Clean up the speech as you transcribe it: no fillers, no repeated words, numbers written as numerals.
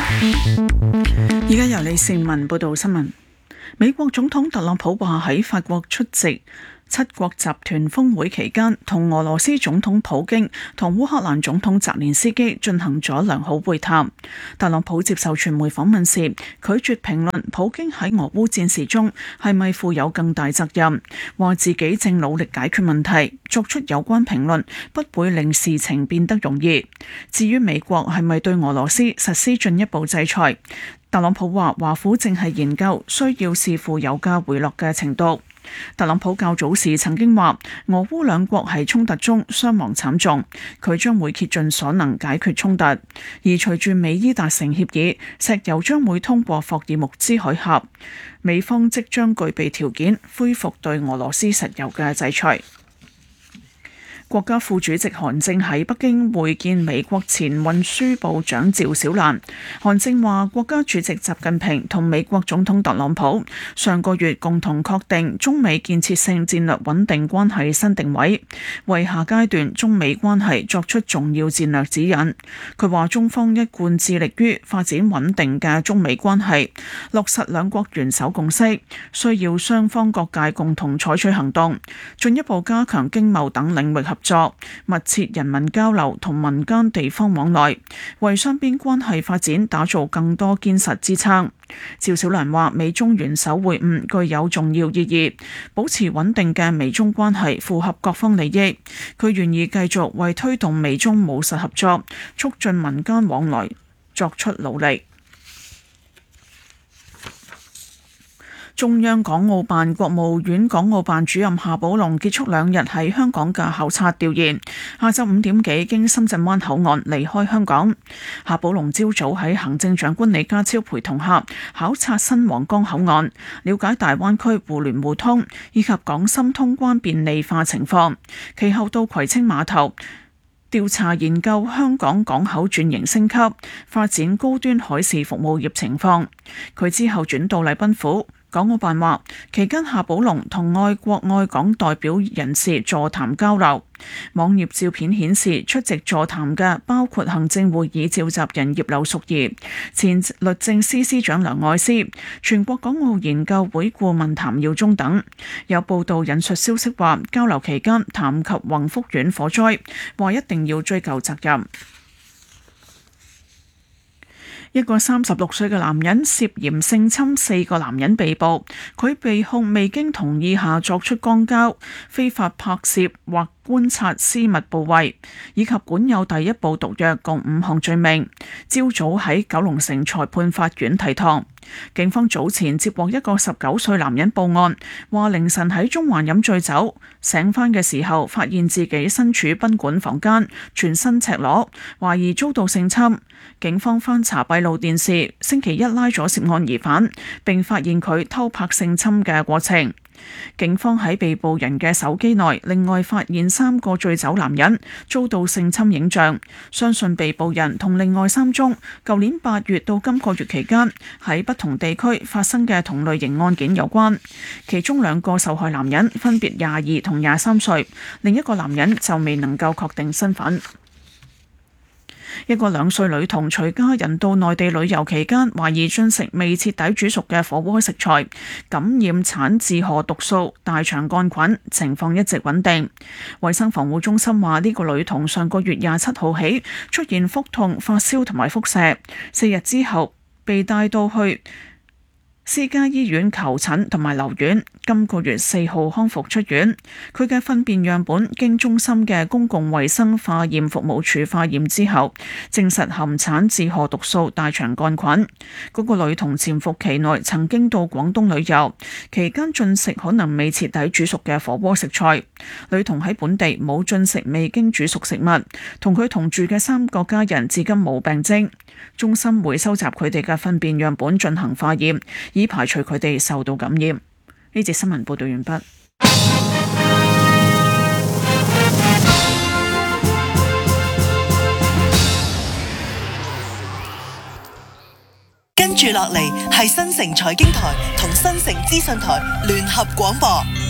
而家由李善文報道新聞。美國總統特朗普話喺法國出席七國集團峰會期間，同俄羅斯總統普京同烏克蘭總統澤連斯基進行咗良好會談。特朗普接受傳媒訪問時，拒絕評論普京喺俄烏戰事中係咪負有更大責任，話自己正努力解決問題，作出有關評論不會令事情變得容易。至於美國係咪對俄羅斯實施進一步制裁，特朗普話華府正係研究，需要視乎油價回落嘅程度。特朗普較早時曾經話，俄烏兩國喺衝突中傷亡慘重，佢將會竭盡所能解決衝突。而隨住美伊達成協議，石油將會通過霍爾木茲海峽，美方即將具備條件恢復對俄羅斯石油嘅制裁。國家副主席韓正喺北京會見美國前運輸部長趙小蘭。韓正話，國家主席習近平同美國總統特朗普上個月共同確定中美建設性戰略穩定關係新定位，為下階段中美關係作出重要戰略指引。佢話中方一貫致力於發展穩定嘅中美關係，落實兩國元首共識，需要雙方各界共同採取行動，進一步加強經貿等領域合作，密切人民交流同民間地方往來，為雙邊關係發展打造更多堅實支撐。趙小蘭話，美中元首會晤具有重要意義，保持穩定嘅美中關係符合各方利益。佢願意繼續為推動美中務實合作、促進民間往來作出努力。中央港澳辦國務院港澳辦主任夏寶龍結束2日喺香港嘅考察調研，下晝5點幾經深圳灣口岸離開香港。夏寶龍朝早喺行政長官李家超陪同下考察新皇崗口岸，了解大灣區互聯互通以及港深通關便利化情況。其後到葵青碼頭調查研究香港港口轉型升級、發展高端海事服務業情況。佢之後轉到禮賓府。港澳辦話，期間夏寶龍同愛國愛港代表人士座談交流。網頁照片顯示，出席座談嘅包括行政會議召集人葉劉淑儀、前律政司司長梁愛詩、全國港澳研究會顧問譚耀宗等。有報道引述消息話，交流期間談及宏福苑火災，話一定要追究責任。一個36歲嘅男人涉嫌性侵4個男人被捕，佢被控未經同意下作出肛交、非法拍攝或觀察私密部位，以及管有第一部毒藥，共5項罪名。朝早喺九龍城裁判法院提堂。警方早前接獲一個19歲男人報案，話凌晨喺中環飲醉酒，醒返嘅時候發現自己身處賓館房間，全身赤裸，懷疑遭到性侵。警方翻查閉路電視，星期一拉咗涉案疑犯，並發現佢偷拍性侵嘅過程。警方喺被捕人嘅手機內另外發現3個醉酒男人遭到性侵影像，相信被捕人同另外3宗舊年8月到今個月期間喺不同地區發生嘅同類型案件有關。其中2個受害男人分別22同23歲，另一個男人就未能夠確定身份。一個2歲女童隨家人到內地旅遊期間，懷疑進食未徹底煮熟嘅火鍋食材，感染產自河毒素大腸桿菌，情況一直穩定。衛生防護中心話，呢個女童上個月27號起出現腹痛、發燒同埋腹瀉，4日之後被帶到去私家醫院求診同埋留院，今個月4號康復出院。佢嘅糞便樣本經中心嘅公共衛生化驗服務處化驗之後，證實含產自河毒素大腸桿菌。嗰個女童潛伏期內曾經到廣東旅遊，期間進食可能未徹底煮熟嘅火鍋食材。女童喺本地冇進食未經煮熟食物，同佢同住嘅3個家人至今冇病徵。中心會收集佢哋嘅糞便樣本進行化驗，以排除佢哋受到感染。呢節新聞報道完畢。 跟住落嚟係新城財經台同新城資訊台聯合廣播。